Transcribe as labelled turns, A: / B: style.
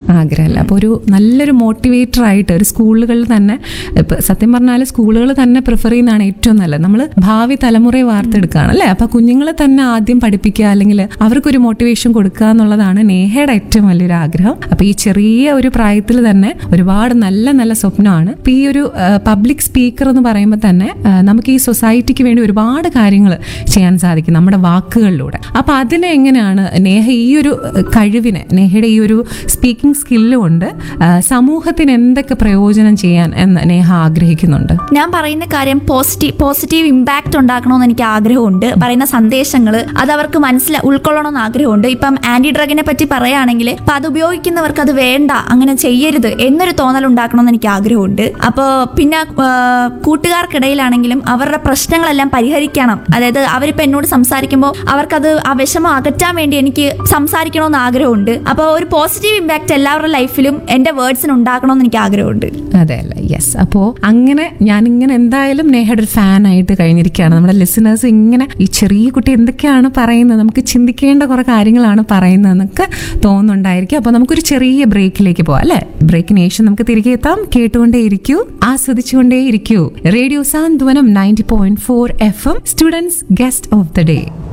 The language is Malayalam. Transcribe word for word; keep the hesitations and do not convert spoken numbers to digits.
A: ആഗ്രഹമല്ല. അപ്പോൾ ഒരു നല്ലൊരു മോട്ടിവേറ്റർ ആയിട്ട് ഒരു സ്കൂളുകളിൽ തന്നെ, ഇപ്പം സത്യം പറഞ്ഞാൽ സ്കൂളുകൾ തന്നെ പ്രിഫർ ചെയ്യുന്നതാണ് ഏറ്റവും നല്ലത്. നമ്മൾ ഭാവി തലമുറയെ വാർത്തെടുക്കുകയാണ് അല്ലേ. അപ്പോൾ കുഞ്ഞുങ്ങളെ തന്നെ ആദ്യം പഠിപ്പിക്കുക, അല്ലെങ്കിൽ അവർക്കൊരു മോട്ടിവേഷൻ കൊടുക്കുക എന്നുള്ളതാണ് നേഹയുടെ ഏറ്റവും വലിയൊരു ആഗ്രഹം. അപ്പോൾ ഈ ചെറിയ ഒരു പ്രായത്തിൽ തന്നെ ഒരുപാട് നല്ല നല്ല സ്വപ്നമാണ്. ഇപ്പോൾ ഈ ഒരു പബ്ലിക് സ്പീക്കർ എന്ന് പറയുമ്പോൾ തന്നെ നമുക്ക് ഈ സൊസൈറ്റിക്ക് വേണ്ടി ഒരുപാട് കാര്യങ്ങൾ ചെയ്യാൻ സാധിക്കും നമ്മുടെ വാക്കുകളിലൂടെ. അപ്പോൾ അതിനെ എങ്ങനെയാണ് നേഹ ഈ ഒരു കഴിവിനെ, നേഹയുടെ ഈ ഒരു സ്പീക്കിംഗ് സ്കില്ല് കൊണ്ട് സമൂഹത്തിന് എന്തൊക്കെ പ്രയോജനം ചെയ്യാൻ എന്ന് നേഹ ആഗ്രഹിക്കുന്നുണ്ട്?
B: ഞാൻ പറയുന്ന കാര്യം പോസിറ്റീവ് പോസിറ്റീവ് ഇമ്പാക്ട് ഉണ്ടാക്കണമെന്ന് എനിക്ക് ആഗ്രഹമുണ്ട്. പറയുന്ന സന്ദേശങ്ങൾ അത് അവർക്ക് മനസ്സിൽ ഉൾക്കൊള്ളണമെന്ന് ആഗ്രഹമുണ്ട്. ഇപ്പം ആന്റി ഡ്രഗിനെ പറ്റി പറയുകയാണെങ്കിൽ ഇപ്പം അത് ഉപയോഗിക്കുന്നവർക്ക് അത് വേണ്ട, അങ്ങനെ ചെയ്യരുത് എന്നൊരു തോന്നൽ ഉണ്ടാക്കണമെന്ന് എനിക്ക് ആഗ്രഹമുണ്ട്. അപ്പോൾ പിന്നെ കൂട്ടുകാർക്കിടയിലാണെങ്കിലും അവരുടെ പ്രശ്നങ്ങളെല്ലാം പരിഹരിക്കണം. അതായത് അവരിപ്പോൾ എന്നോട് സംസാരിക്കുമ്പോൾ അവർക്കത് ആ വിഷമം അകറ്റാൻ വേണ്ടി എനിക്ക് സംസാരിക്കണമെന്ന് ആഗ്രഹമുണ്ട്. അപ്പോൾ ഒരു പോസിറ്റീവ് ഇമ്പാക്ട് എല്ലാവരുടെ ലൈഫിലും എൻ്റെ വേർഡ്സിന് ഉണ്ടാക്കണമെന്ന് എനിക്ക് ആഗ്രഹമുണ്ട്.
A: അതെ അല്ലേ, യെസ്. അപ്പോൾ അങ്ങനെ ഞാനിങ്ങനെ എന്തായാലും നേഹയുടെ ഒരു ഫാനായിട്ട് കഴിഞ്ഞിരിക്കുകയാണ്. നമ്മുടെ ലിസണേഴ്സ് ഇങ്ങനെ ഈ ചെറിയ കുട്ടി എന്തൊക്കെയാണ് പറയുന്നത്, നമുക്ക് ചിന്തിക്കേണ്ട കുറെ കാര്യങ്ങളാണ് പറയുന്നതെന്നൊക്കെ തോന്നുന്നുണ്ടായിരിക്കും. അപ്പോൾ നമുക്കൊരു ചെറിയ ബ്രേക്കിലേക്ക് പോവാം അല്ലേ. ബ്രേക്കിന് ശേഷം നമുക്ക് തിരികെ എത്താം. കേട്ടുകൊണ്ടേ ഇരിക്കൂ, ആസ്വദിച്ചുകൊണ്ടേ ഇരിക്കൂ. Radio Santhwanam ninety point four F M, students guest of the day.